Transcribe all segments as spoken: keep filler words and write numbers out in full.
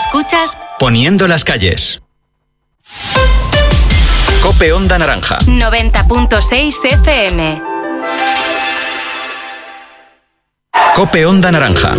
Escuchas Poniendo las calles. Cope Onda Naranja. noventa punto seis F M. Cope Onda Naranja.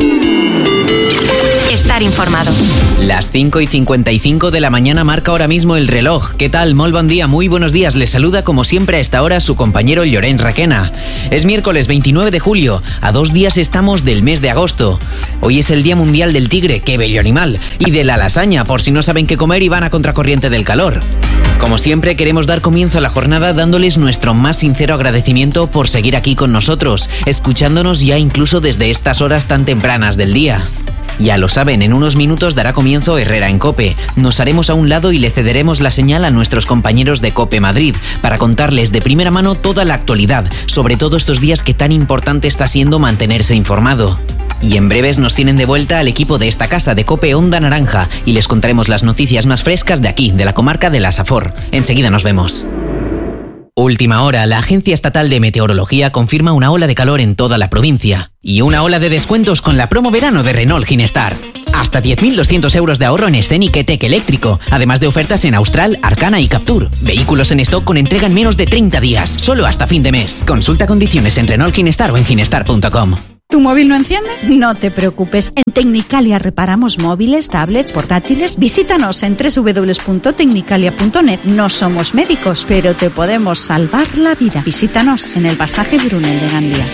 Estar informado. Las cinco y cincuenta y cinco de la mañana marca ahora mismo el reloj. ¿Qué tal? Molt bon día, muy buenos días. Les saluda como siempre a esta hora su compañero Llorenç Requena. Es miércoles veintinueve de julio. A dos días estamos del mes de agosto. Hoy es el Día Mundial del Tigre, qué bello animal. Y de la lasaña, por si no saben qué comer y van a contracorriente del calor. Como siempre, queremos dar comienzo a la jornada dándoles nuestro más sincero agradecimiento por seguir aquí con nosotros, escuchándonos ya incluso desde estas horas tan tempranas del día. Ya lo saben, en unos minutos dará comienzo Herrera en COPE. Nos haremos a un lado y le cederemos la señal a nuestros compañeros de COPE Madrid para contarles de primera mano toda la actualidad, sobre todo estos días que tan importante está siendo mantenerse informado. Y en breves nos tienen de vuelta al equipo de esta casa de COPE Onda Naranja y les contaremos las noticias más frescas de aquí, de la comarca de la Safor. Enseguida nos vemos. Última hora, la Agencia Estatal de Meteorología confirma una ola de calor en toda la provincia y una ola de descuentos con la promo verano de Renault Ginestar. Hasta diez mil doscientos euros de ahorro en Scenic E-Tech eléctrico, además de ofertas en Austral, Arcana y Captur. Vehículos en stock con entrega en menos de treinta días, solo hasta fin de mes. Consulta condiciones en Renault Ginestar o en ginestar punto com. ¿Tu móvil no enciende? No te preocupes. En Tecnicalia reparamos móviles, tablets, portátiles. Visítanos en doble u doble u doble u punto tecnicalia punto net. No somos médicos, pero te podemos salvar la vida. Visítanos en el pasaje Brunel de Gandía.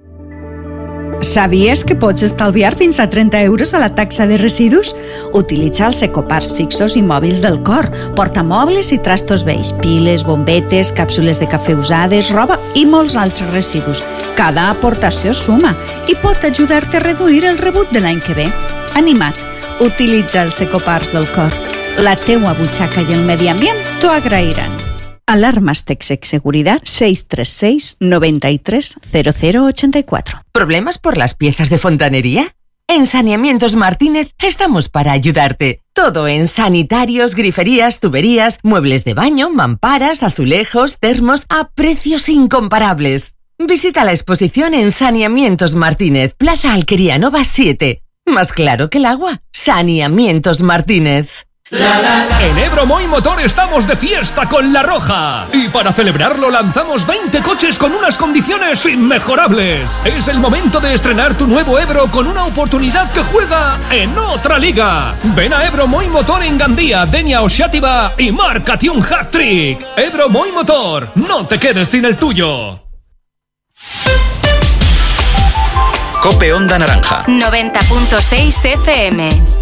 Sabies que pots estalviar fins a trenta euros a la taxa de residus? Utilitza els ecoparts fixos i mòbils del Cor, portamobles i trastos vells, piles, bombetes, càpsules de cafè usades, roba i molts altres residus. Cada aportació suma i pot ajudar-te a reduir el rebut de l'any que ve. Anima't, utilitza els ecoparts del Cor. La teua butxaca i el medi ambient t'ho agrairan. Alarmas Texec Seguridad seis tres seis, nueve tres, cero cero ocho cuatro. ¿Problemas por las piezas de fontanería? En Saneamientos Martínez estamos para ayudarte. Todo en sanitarios, griferías, tuberías, muebles de baño, mamparas, azulejos, termos a precios incomparables. Visita la exposición en Saneamientos Martínez, Plaza Alquería Nova siete. Más claro que el agua. Saneamientos Martínez. La, la, la. En Ebro Moy Motor estamos de fiesta con La Roja y para celebrarlo lanzamos veinte coches con unas condiciones inmejorables. Es el momento de estrenar tu nuevo Ebro con una oportunidad que juega en otra liga. Ven a Ebro Moy Motor en Gandía, Denia o Xàtiva y márcate un hat-trick. Ebro Moy Motor, no te quedes sin el tuyo. Cope Onda Naranja. noventa punto seis F M.